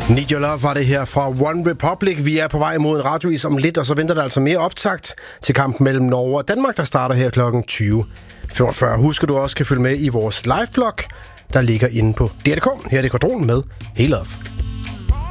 Need Your Love var det her fra One Republic. Vi er på vej mod en radiois om lidt, og så venter der altså mere optakt til kampen mellem Norge og Danmark, der starter her kl. 20.45. Husk, at du også kan følge med i vores liveblog, der ligger inde på DR.dk. Her er det Quadron med Hey Love.